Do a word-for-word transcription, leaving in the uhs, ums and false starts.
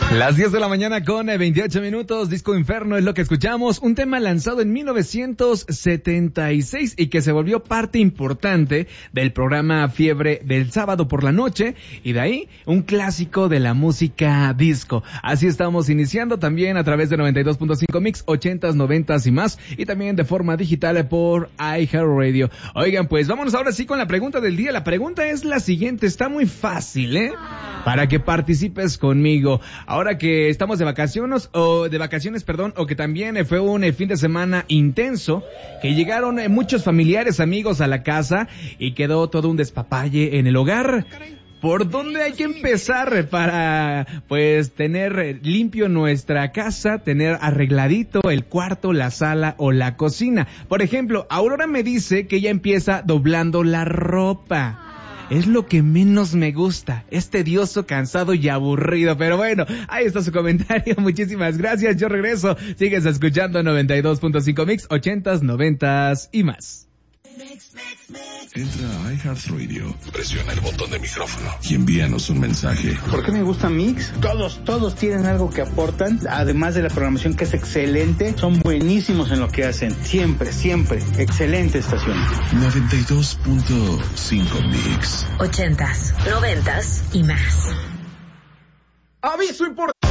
Las diez de la mañana con veintiocho minutos, Disco Inferno es lo que escuchamos, un tema lanzado en mil novecientos setenta y seis y que se volvió parte importante del programa Fiebre del sábado por la noche, y de ahí un clásico de la música disco. Así estamos iniciando también a través de noventa y dos punto cinco Mix, ochentas, noventas y más, y también de forma digital por iHeartRadio. Oigan, pues vámonos ahora sí con la pregunta del día. La pregunta es la siguiente, está muy fácil, ¿eh? Para que participes conmigo. Ahora que estamos de vacaciones, o de vacaciones, perdón, o que también fue un fin de semana intenso, que llegaron muchos familiares, amigos a la casa y quedó todo un despapalle en el hogar. ¿Por dónde hay que empezar para, pues, tener limpio nuestra casa, tener arregladito el cuarto, la sala o la cocina? Por ejemplo, Aurora me dice que ella empieza doblando la ropa. Es lo que menos me gusta, es tedioso, cansado y aburrido, pero bueno, ahí está su comentario, muchísimas gracias, yo regreso, sigues escuchando noventa y dos punto cinco Mix, ochentas, noventas y más. Entra a iHeartRadio, presiona el botón de micrófono y envíanos un mensaje. ¿Por qué me gusta Mix? Todos, todos tienen algo que aportan, además de la programación que es excelente, son buenísimos en lo que hacen, siempre, siempre, excelente estación. noventa y dos punto cinco Mix. Ochentas, noventas y más. Aviso importante.